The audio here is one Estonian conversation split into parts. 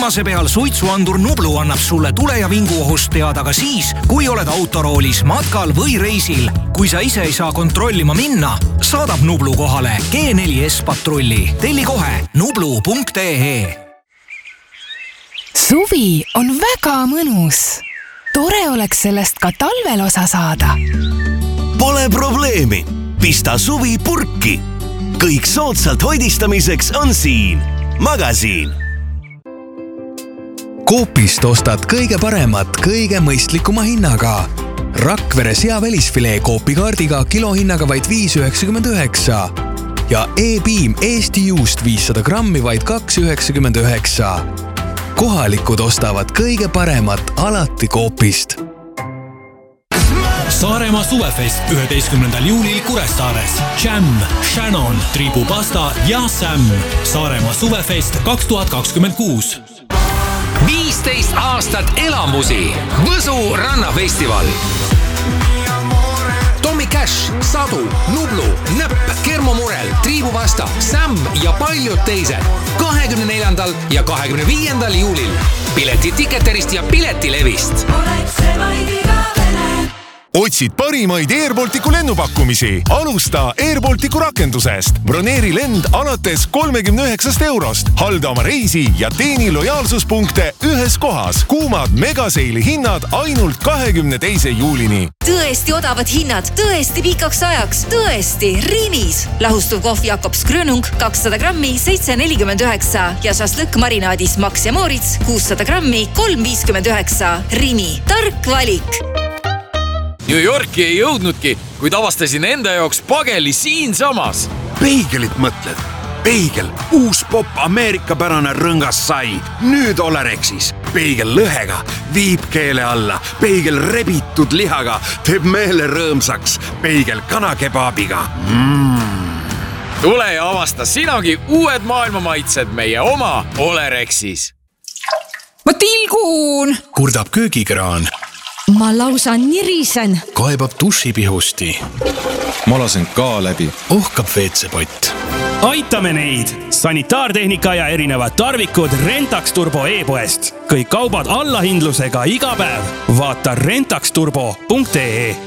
viimase peal suitsuandur Nublu annab sulle tule- ja vinguohust teada ka siis, kui oled autoroolis, matkal või reisil. Kui sa ise ei saa kontrollima minna, saadab Nublu kohale G4S patrulli. Telli kohe nublu.ee. Suvi on väga mõnus. Tore oleks sellest ka talvel osa saada. Pole probleemi. Pista suvi purki. Kõik soodsalt hoidistamiseks on siin. Magasiin. Coopist ostad kõige paremat, kõige mõistlikuma hinnaga. Rakvere seavälisfilee Coopi kaardiga kilohinnaga vaid 5,99 ja E-Beam Eesti juust 500 grammi vaid 2,99. Kohalikud ostavad kõige paremat alati Coopist. Saaremaa suvefest 11. juulil Kuressaares. Jam, Shannon, Tribupasta ja Sam. Saaremaa suvefest 2026. 15 aastat elamusi. Võsu rannafestival. Tommy Cash, Sadu, Nublu, Näpp, Kermomurel, Tribupasta, Sam ja paljud teised. 24. ja 25. juulil. Piletid Ticketerist ja Piletilevist. Otsid parimaid Airbalticu lennupakkumisi? Alusta Airbalticu rakendusest. Broneeri lend alates 39 eurost. Halda oma reisi ja teeni lojaalsuspunkte ühes kohas. Kuumad megaseili hinnad ainult 22. juulini. Tõesti odavad hinnad, tõesti pikaks ajaks, tõesti Rimis. Lahustuv kohv Jakobs Grönung 200 grammi 7,49 ja šašlõkk marinaadis Max ja Moritz 600 grammi 3,59. Rimi, tark valik. New Yorki ei jõudnudki, kuid avastasin enda jaoks pageli siinsamas. Peigelit mõtled? Peigel, uus pop ameerikapärane rõngas sai. Nüüd Olerexis. Peigel lõhega, viib keele alla. Peigel rebitud lihaga, teeb meele rõõmsaks. Peigel kanakebaabiga. Tule ja avasta sinagi uued maailmamaitsed meie oma Olerexis. Ma tilgun! Kurdab köögikraan. Ma lausa nirisen. Kaebab dušipihusti. Ma lasen ka läbi. Ohkab veetsepott. Aitame neid! Sanitaartehnika ja erinevad tarvikud Rentax Turbo e-poest. Kõik kaubad allahindlusega iga päev. Vaata rentaxturbo.ee.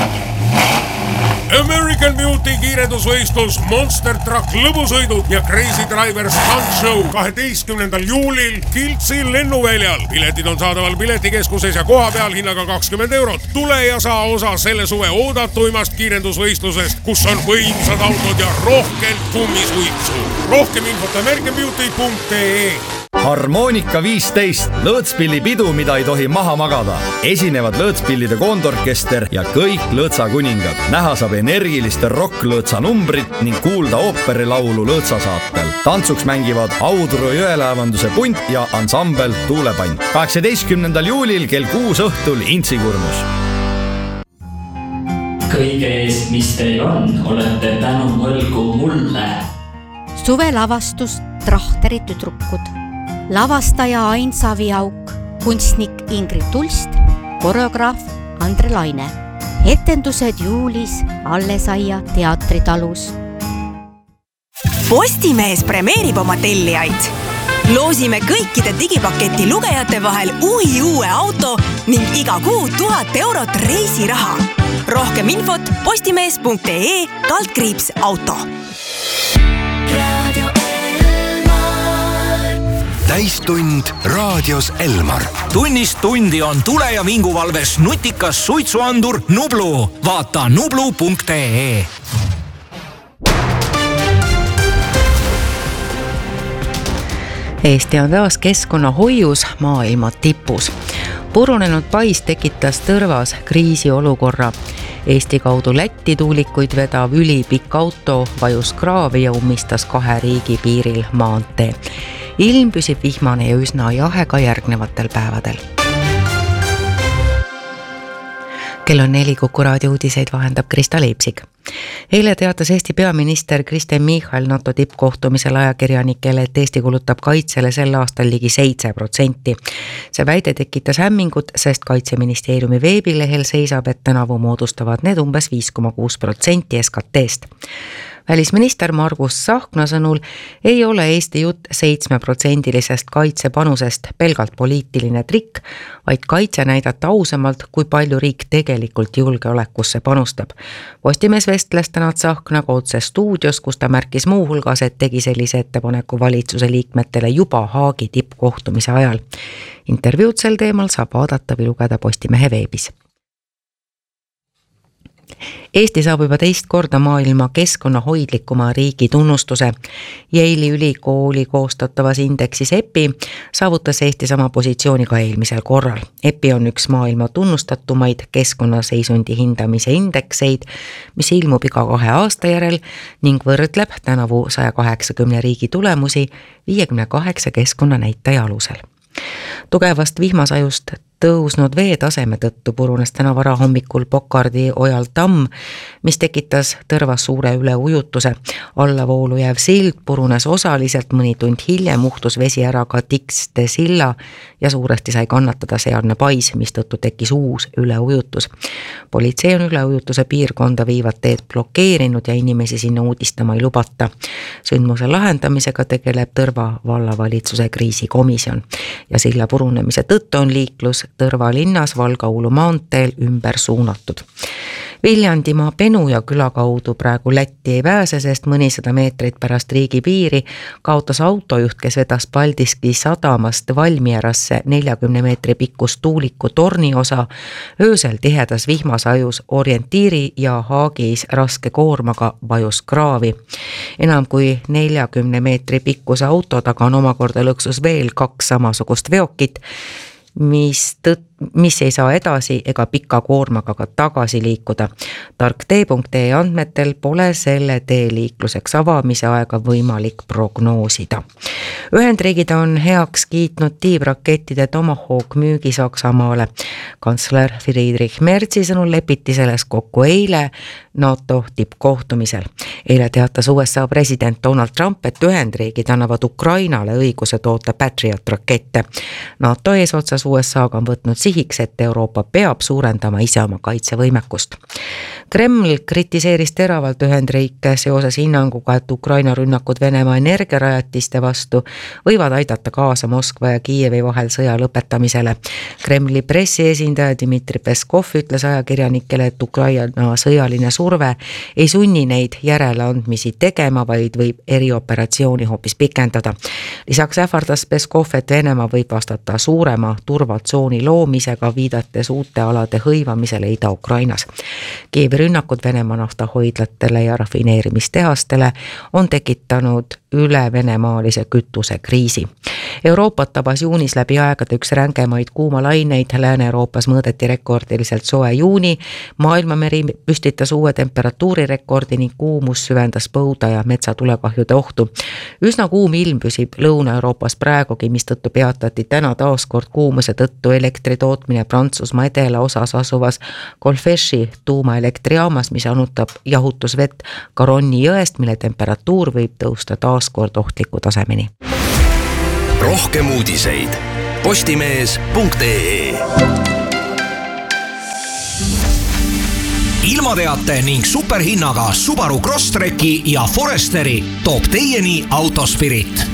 American Beauty kiirendusvõistlus, Monster Truck lõbusõidud ja Crazy Driver Stunt Show 12. juulil Kiltsi lennuväljal. Piletid on saadaval piletikeskuses ja koha peal hinnaga 20 eurot. Tule ja saa osa selle suve oodatuimast kiirendusvõistlusest, kus on võimsad autod ja rohkelt kummisuitsu. Rohkem infot americanbeauty.ee. Harmonika 15, lõõtspillipidu, mida ei tohi maha magada. Esinevad lõõtspillide koondorkester ja kõik lõõtsakuningad. Näha saab energiliste rock-lõõtsa numbrit ning kuulda ooperilaulu lõõtsasaatel. Tantsuks mängivad Audru jõelaevanduse punt ja ansambel Tuulepann. 18. juulil kell 6 õhtul Intsikurnus. Kõige eest, mis teil on, olete tänu võlgu mulle. Suvelavastus Trahteri tüdrukud. Lavastaja Ain Saviauk, kunstnik Ingrid Tulst, koreograaf Andre Laine. Etendused juulis Allesaia teatritalus. Postimees premeerib oma tellijaid. Loosime kõikide digipaketi lugejate vahel uue auto ning iga kuu 1000 eurot reisiraha. Rohkem infot postimees.ee/auto. Täistund raadios Elmar. Tunnist tundi on tule- ja vinguvalves nutikas suitsuandur Nublu. Vaata nublu.ee. Eesti on taas keskkonnahoius maailma tipus. Purunenud pais tekitas Tõrvas kriisiolukorra. Eesti kaudu Lätti tuulikuid vedav ülipikk auto vajus kraavi ja ummistas 2 riigi piiril maantee. Ilm püsib vihmane ja üsna jahe ka järgnevatel päevadel. Kell on 4, Kuku raadio uudiseid vahendab Krista Leipsik. Eile teatas Eesti peaminister Kristen Michal NATO tippkohtumisel ajakirjanikele, et Eesti kulutab kaitsele sel aastal ligi 7%. See väide tekitas hämmingut, sest Kaitseministeeriumi veebilehel seisab, et tänavu moodustavad need umbes 5,6% SKT-st. Välisminister Margus Tsahkna sõnul ei ole Eesti jutt 7% kaitsepanusest pelgalt poliitiline trikk, vaid kaitse näidata ausamalt, kui palju riik tegelikult julgeolekusse panustab. Postimees vestles täna Tsahknaga otse stuudios, kus ta märkis muuhulgas, et tegi sellise ettepaneku valitsuse liikmetele juba Haagi tippkohtumise ajal. Intervjuud sel teemal saab vaadata või lugeda Postimehe veebis. Eesti saab juba teist korda maailma keskkonnahoidlikuma riigi tunnustuse. Yale'i ülikooli koostatavas indeksis EPI saavutas Eesti sama positsiooni ka eelmisel korral. EPI on üks maailma tunnustatumaid keskkonnaseisundi hindamise indekseid, mis ilmub iga 2 aasta järel ning võrdleb tänavu 180 riigi tulemusi 58 keskkonnanäitaja alusel. Tugevast vihmasajust tõusnud veetaseme tõttu purunes täna varahommikul Pokardi ojal tamm, mis tekitas tõrvas suure üleujutuse. Allavoolu jääv sild purunes osaliselt, mõni tund hiljem uhtus vesi ära ka Tikste silla ja suuresti sai kannatada sealne pais, mis tõttu tekkis uus üleujutus. Politsei on üleujutuse piirkonda viivad teed blokeerinud ja inimesi sinna uudistama ei lubata. Sündmuse lahendamisega tegeleb Tõrva vallavalitsuse kriisikomisjon ja silla purunemise tõttu on liiklus Tõrva linnas Valga-Uulu maanteel ümber suunatud. Viljandimaa Penuja küla kaudu praegu Lätti ei pääse, sest mõnisada meetrit pärast riigi piiri kaotas autojuht, kes vedas Paldiski sadamast Valmierasse 40 meetri pikkust tuuliku torniosa, öösel tihedas vihmasajus orientiiri ja Haagis raske koormaga vajus kraavi. Enam kui 40 meetri pikkuse auto taga on omakorda lõksus veel 2 samasugust veokit, mis ei saa edasi ega pika koormaga ka tagasi liikuda. Tarktee.ee andmetel pole selle tee liikluseks avamise aega võimalik prognoosida. Ühendriigid on heaks kiitnud tiivrakettide Tomahawk müügi Saksamaale. Kantsler Friedrich Merzi sõnul lepiti selles kokku eile NATO tippkohtumisel. Eile teatas USA president Donald Trump, et Ühendriigid annavad Ukrainale õiguse toota Patriot rakette. NATO eesotsas USA-ga on võtnud sihiks, et Euroopa peab suurendama ise oma kaitsevõimekust. Kreml kritiseeris teravalt Ühendriike seoses hinnanguga, et Ukraina rünnakud Venemaa energiarajatiste vastu võivad aidata kaasa Moskva ja Kiievi vahel sõja lõpetamisele. Kremli pressiesindaja Dmitri Peskov ütles ajakirjanikele, et Ukraina sõjaline surve ei sunni neid järeleandmisi tegema, vaid võib erioperatsiooni hoopis pikendada. Lisaks ähvardas Peskov, et Venemaa võib vastata suurema turvatsooni loomisega, viidates uute alade hõivamisele Ida-Ukrainas. Kiievi rünnakud Venemaa naftahoidlatele ja rafineerimistehastele on tekitanud üle venemaalise kütuse kriisi. Euroopat tabas juunis läbi aegade üks rängemaid kuumalaineid. Lääne-Euroopas mõõdeti rekordiliselt soe juuni. Maailmameri püstitas uue temperatuurirekordi ning kuumus süvendas põuda ja metsatulekahjude ohtu. Üsna kuum ilm püsib Lõuna-Euroopas praegugi, mistõttu peatati täna taaskord kuumuse tõttu elektri tootmine Prantsusmaa edelaosas asuvas Golfeshi tuumaelektrijaamas, mis anutab jahutusvett Garonni jõest, mille temperatuur võib tõusta taaskord ohtliku tasemeni. Rohkem uudiseid postimees.ee. Ilmateate ning superhinnaga Subaru Crosstreki ja Foresteri toob teieni Autospirit.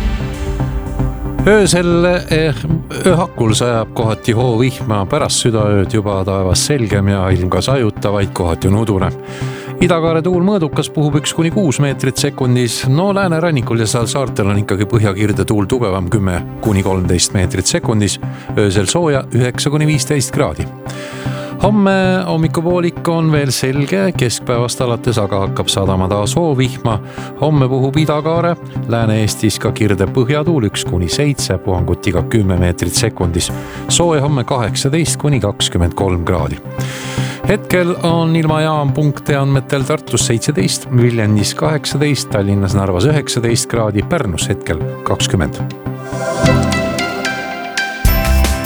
Öösel ööhakul sajab kohati hoovihma, pärast südaööd juba taevas selgem ja ilm ka sajutavaid, kohati on udune. Idakaare tuul mõõdukas puhub 1-6 meetrit sekundis. No läänerannikul ja seal saartel on ikkagi põhjakirde tuul tugevam 10-13 meetrit sekundis. Öösel sooja 9-15 kraadi. Homme hommikupoolik on veel selge, keskpäevast alates aga hakkab sadama taas hoovihma. Homme puhub Idakaare, Lääne-Eestis ka kirde põhjatuul 1-7, puhangutiga 10 meetrit sekundis. Sooja homme 18-23 kraadi. Hetkel on ilmajaam.ee andmetel Tartus 17, Viljandis 18, Tallinnas Narvas 19 kraadi, Pärnus hetkel 20.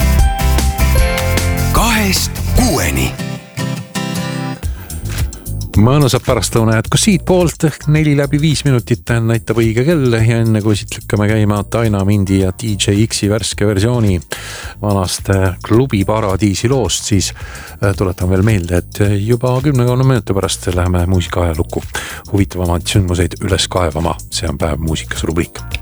2-6. mõnusad pärastlõuna jätku siit poolt, 4:05 näitab õige kell ja enne kui siit lükkame käima Taina Mindi ja DJ X-i värske versiooni vanast klubi Paradiisi loost, siis tuletan veel meelde, et juba 10 minuti pärast läheme muusika ajalukku huvitavamaid sündmuseid üles kaevama. See on Päev muusikas rubriik.